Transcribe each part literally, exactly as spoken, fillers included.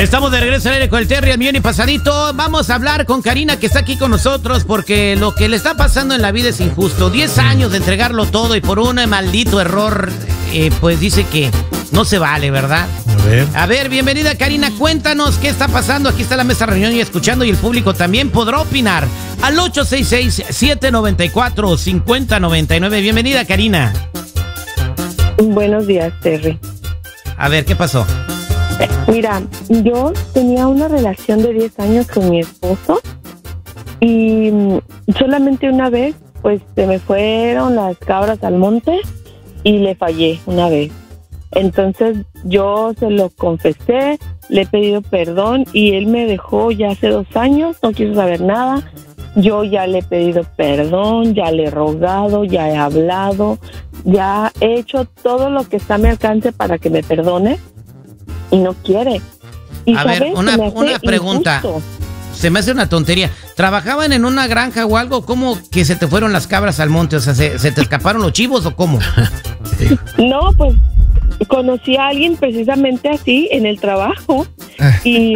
Estamos de regreso al aire con el Terry, el millón y pasadito. Vamos a hablar con Karina, que está aquí con nosotros, porque lo que le está pasando en la vida es injusto. Diez años de entregarlo todo y por un maldito error, eh, pues dice que no se vale, ¿verdad? A ver. A ver, bienvenida Karina, cuéntanos qué está pasando. Aquí está la mesa de reunión y escuchando, y el público también podrá opinar al ocho seis seis, siete nueve cuatro, cinco cero nueve nueve. Bienvenida Karina. Buenos días, Terry. A ver, ¿qué pasó? Mira, yo tenía una relación de diez años con mi esposo y solamente una vez, pues, se me fueron las cabras al monte y le fallé una vez. Entonces yo se lo confesé, le he pedido perdón y él me dejó ya hace dos años, no quiso saber nada. Yo ya le he pedido perdón, ya le he rogado, ya he hablado, ya he hecho todo lo que está a mi alcance para que me perdone y no quiere. Y a ver, una, una pregunta. Injusto. Se me hace una tontería. ¿Trabajaban en una granja o algo? ¿Cómo que se te fueron las cabras al monte? O sea, ¿se, se te escaparon los chivos o cómo? Sí. No, pues conocí a alguien precisamente así en el trabajo y,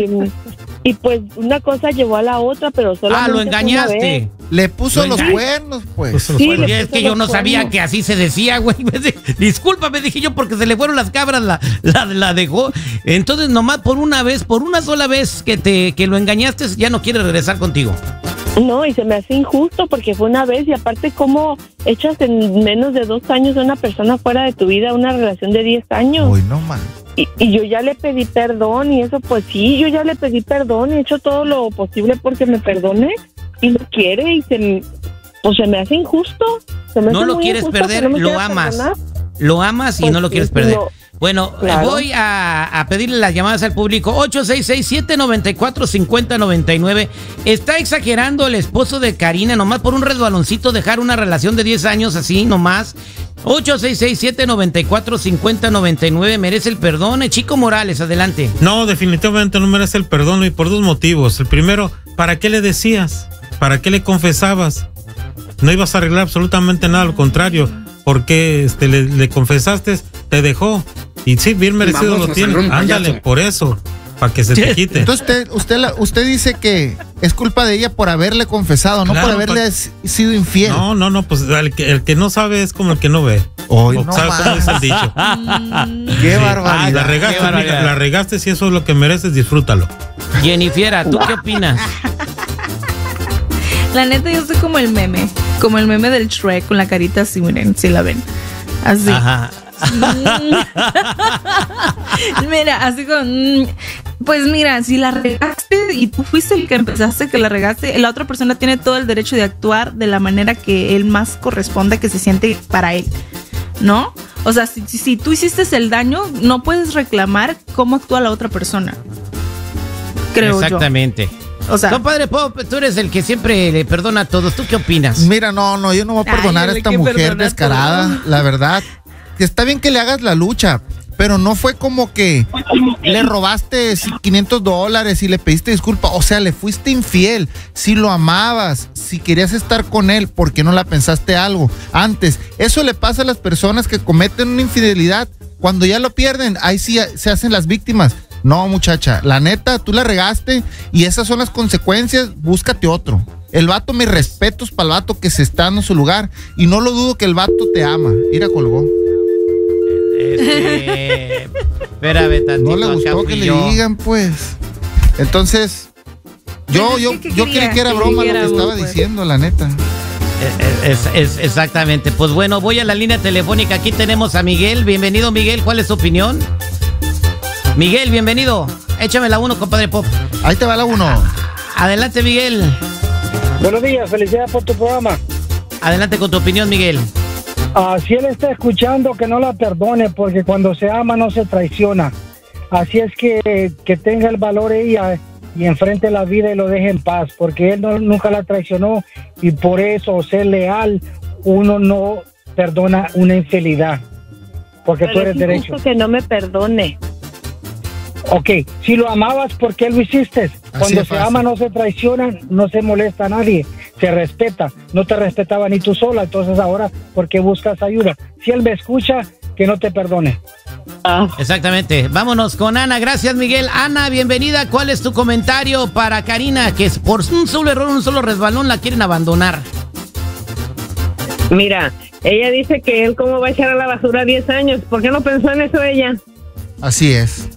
y pues una cosa llevó a la otra, pero solamente ah, lo engañaste. Le puso los cuernos, pues. Sí, es que yo no sabía cuernos. Que así se decía, güey. Discúlpame, dije yo, porque se le fueron las cabras, la, la, la dejó. Entonces, nomás por una vez, por una sola vez que te que lo engañaste, ya no quiere regresar contigo. No, y se me hace injusto porque fue una vez y aparte cómo echas en menos de dos años a una persona fuera de tu vida, una relación de diez años. Uy, no man. Y, y yo ya le pedí perdón y eso pues sí, yo ya le pedí perdón, he hecho todo lo posible porque me perdone y no quiere y se, pues se me hace injusto. Se me no hace lo quieres perder, no lo amas. Perdonar. Lo amas y pues no lo quieres perder. No. Bueno, claro. Voy a, a pedirle las llamadas al público. ocho seis seis, siete nueve cuatro, cinco cero nueve nueve. Está exagerando el esposo de Karina, nomás por un resbaloncito dejar una relación de diez años así, nomás. ocho seis seis, siete nueve cuatro, cinco cero nueve nueve. Merece el perdón. Chico Morales, adelante. No, definitivamente no merece el perdón y por dos motivos. El primero, ¿para qué le decías? ¿Para qué le confesabas? No ibas a arreglar absolutamente nada, al contrario. Porque este, le, le confesaste, te dejó. Y sí, bien merecido Vamos, lo tiene. Ándale, por eso, para que se te quite. Entonces usted, usted, usted dice que es culpa de ella por haberle confesado, no claro, por haberle pa... sido infiel. No, no, no, pues el que, el que no sabe es como el que no ve. Hoy no ¿Sabes cómo es el dicho? Qué sí. barbaridad. La regaste, Qué barbaridad. Mira, la regaste, si eso es lo que mereces, disfrútalo. Jennifer, ¿tú qué opinas? La neta, yo soy como el meme, como el meme del Shrek con la carita así, miren, si la ven. Así. Ajá. Mira, así con... Pues mira, si la regaste y tú fuiste el que empezaste que la regaste, la otra persona tiene todo el derecho de actuar de la manera que él más corresponda, que se siente para él, ¿no? O sea, si, si, si tú hiciste el daño, no puedes reclamar cómo actúa la otra persona. Creo Exactamente. yo. O sea, compadre Pop, tú eres el que siempre le perdona a todos. ¿Tú qué opinas? Mira, no, no, yo no voy a perdonar Ay, a esta mujer descarada, la verdad. Está bien que le hagas la lucha, pero no fue como que le robaste quinientos dólares y le pediste disculpa. O sea, le fuiste infiel. Si lo amabas, si querías estar con él, ¿por qué no la pensaste algo antes? Eso le pasa a las personas que cometen una infidelidad. Cuando ya lo pierden, ahí sí se hacen las víctimas. No, muchacha, la neta, tú la regaste y esas son las consecuencias. Búscate otro. El vato, mis respetos para el vato que se está dando su lugar y no lo dudo que el vato te ama. Mira, colgó. Este, espérame tantito. No le gustó que le digan, pues. Entonces, yo, yo, yo creí que era broma lo que estaba diciendo, la neta. Es, es, exactamente. Pues bueno, voy a la línea telefónica. Aquí tenemos a Miguel. Bienvenido, Miguel. ¿Cuál es tu opinión? Miguel, bienvenido. Échame la uno, compadre Pop. Ahí te va la uno. Adelante, Miguel. Buenos días, felicidades por tu programa. Adelante con tu opinión, Miguel. Uh, si él está escuchando, que no la perdone, porque cuando se ama no se traiciona. Así es que que tenga el valor ella y enfrente la vida y lo deje en paz, porque él no, nunca la traicionó y por eso ser leal, uno no perdona una infidelidad, porque Pero tú eres es derecho. Que no me perdone. Ok, si lo amabas, ¿por qué lo hiciste? Cuando se ama no se traiciona, no se molesta a nadie, se respeta. No te respetaba ni tú sola, entonces ahora, ¿por qué buscas ayuda? Si él me escucha, que no te perdone. Exactamente. Vámonos con Ana. Gracias, Miguel. Ana, bienvenida. ¿Cuál es tu comentario para Karina, que es por un solo error, un solo resbalón, la quieren abandonar? Mira, ella dice que él cómo va a echar a la basura diez años. ¿Por qué no pensó en eso ella? Así es.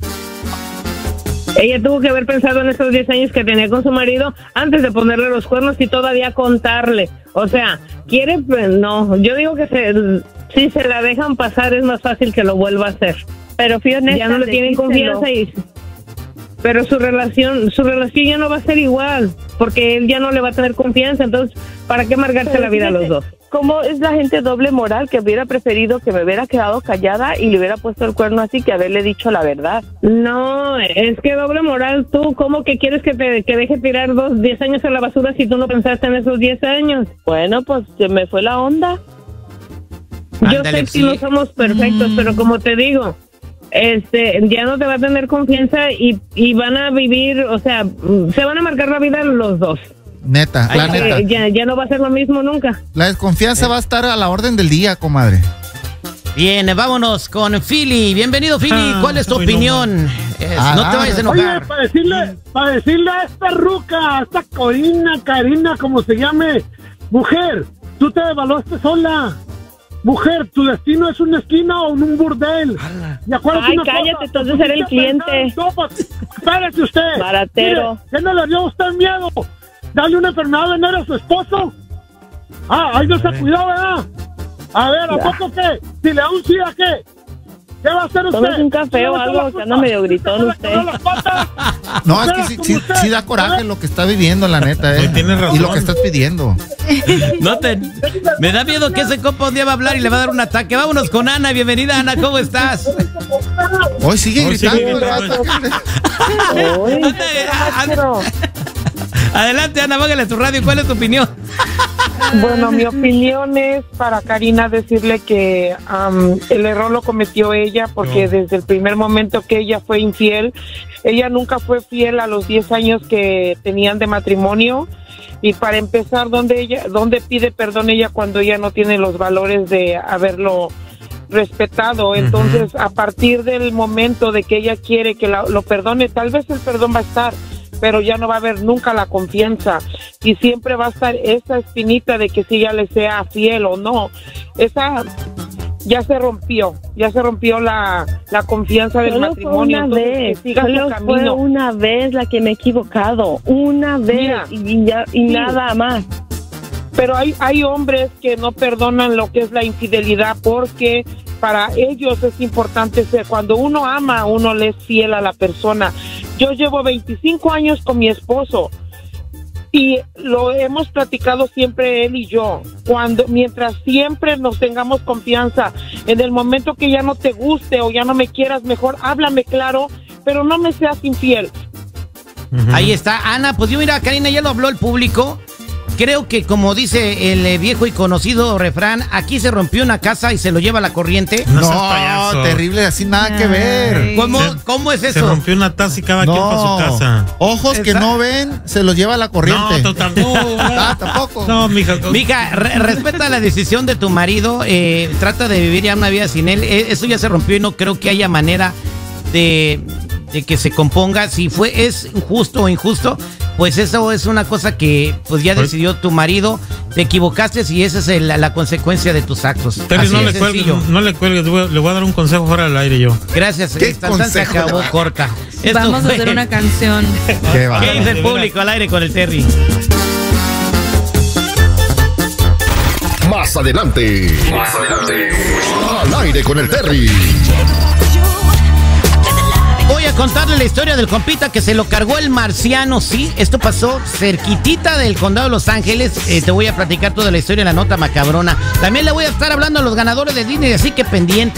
Ella tuvo que haber pensado en esos diez años que tenía con su marido antes de ponerle los cuernos y todavía contarle. O sea, quiere, pues, no, yo digo que se, si se la dejan pasar es más fácil que lo vuelva a hacer. Pero fui honesta, ya no le tienen confianza y... Pero su relación, su relación ya no va a ser igual, porque él ya no le va a tener confianza, entonces, ¿para qué amargarse Pero la vida a los dos? ¿Cómo es la gente doble moral que hubiera preferido que me hubiera quedado callada y le hubiera puesto el cuerno así que haberle dicho la verdad? No, es que doble moral tú, ¿cómo que quieres que te que deje tirar dos, diez años a la basura si tú no pensaste en esos diez años? Bueno, pues se me fue la onda. Yo Ándale, sé que sí. no somos perfectos, mm. pero como te digo, este, ya no te va a tener confianza y, y van a vivir, o sea, se van a marcar la vida los dos. Neta, la Ay, neta. Ya, ya no va a ser lo mismo nunca. La desconfianza eh. va a estar a la orden del día, comadre. Bien, vámonos con Philly. Bienvenido, Philly. Ah, ¿Cuál es tu opinión? No, es, ah, no te vayas a enojar. Oye, para decirle, para decirle a esta ruca, a esta Corina, Karina, como se llame, mujer, tú te devaluaste sola. Mujer, tu destino es una esquina o un burdel. Y Ay, una cállate, cosa, entonces era el cliente. Espérese usted. Baratero. Mire, ¿qué no le dio a usted miedo? Dale una enfermedad veneno a su esposo. Ah, ahí no se cuidó, ¿verdad? A ver, ¿a poco qué? Si le da un SIDA, ¿qué? ¿Qué va a hacer usted? ¿Tomes un café o algo? Que anda medio gritón usted. No, es que sí, sí, sí da coraje lo que está viviendo, la neta, eh. Tienes razón. Y lo que estás pidiendo. No te, me da miedo que ese compa un día va a hablar y le va a dar un ataque. Vámonos con Ana. Bienvenida, Ana. ¿Cómo estás? Hoy sigue Hoy gritando. Sigue gritando. Adelante, Ana, bájale tu radio. ¿Cuál es tu opinión? Bueno, mi opinión es para Karina decirle que um, el error lo cometió ella porque no. Desde el primer momento que ella fue infiel, ella nunca fue fiel a los diez años que tenían de matrimonio. Y para empezar, ¿dónde ella, dónde pide perdón ella cuando ella no tiene los valores de haberlo respetado? Entonces, uh-huh. A partir del momento de que ella quiere que la, lo perdone, tal vez el perdón va a estar, pero ya no va a haber nunca la confianza y siempre va a estar esa espinita de que si ella le sea fiel o no. Esa ya se rompió, ya se rompió la, la confianza del solo matrimonio. Fue una vez, solo fue una vez la que me he equivocado, una vez. Mira, y, ya, y sí. Nada más. Pero hay, hay hombres que no perdonan lo que es la infidelidad porque para ellos es importante ser, cuando uno ama, uno le es fiel a la persona. Yo llevo veinticinco años con mi esposo y lo hemos platicado siempre él y yo. Cuando, mientras siempre nos tengamos confianza, en el momento que ya no te guste o ya no me quieras, mejor háblame claro, pero no me seas infiel. Uh-huh. Ahí está, Ana. Pues yo mira, Karina, ya lo habló el público. Creo que como dice el viejo y conocido refrán, aquí se rompió una casa y se lo lleva la corriente. No, no terrible, así nada Ay. que ver. ¿Cómo, ¿Cómo es eso? Se rompió una taza y cada no. quien para su casa. Ojos Esa... que no ven, se los lleva la corriente. No, tampoco. ah, tampoco. No, mija. Mija, re respeta la decisión de tu marido, eh, trata de vivir ya una vida sin él. Eh, eso ya se rompió y no creo que haya manera de, de que se componga. Si fue, es justo o injusto, pues eso es una cosa que pues ya decidió tu marido, te equivocaste y esa es el, la, la consecuencia de tus actos. Terry, no, le cuelgues, no le cuelgues, le voy a dar un consejo fuera del aire yo. Gracias, esta se acabó corta. Esto Vamos fue... a hacer una canción. ¿Qué, ¿Qué dice el público al aire con el Terry? Más adelante, más adelante, al aire con el Terry. Voy a contarle la historia del compita que se lo cargó el marciano. Sí, esto pasó cerquitita del condado de Los Ángeles. Eh, te voy a platicar toda la historia en la nota macabrona. También le voy a estar hablando a los ganadores de Disney, así que pendiente.